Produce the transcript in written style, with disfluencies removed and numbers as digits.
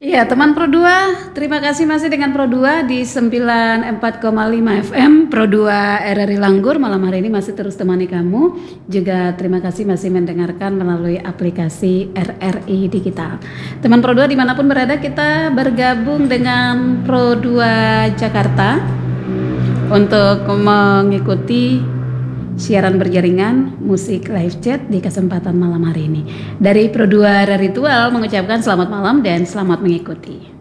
Ya, teman Pro 2, terima kasih masih dengan Pro 2 di 94,5 FM Pro 2 RRI Langgur. Malam hari ini masih terus temani kamu. Juga terima kasih masih mendengarkan melalui aplikasi RRI Digital. Teman Pro 2 dimanapun berada, kita bergabung dengan Pro 2 Jakarta untuk mengikuti siaran berjaringan musik live chat di kesempatan malam hari ini. Dari Pro 2 Ritual mengucapkan selamat malam dan selamat mengikuti.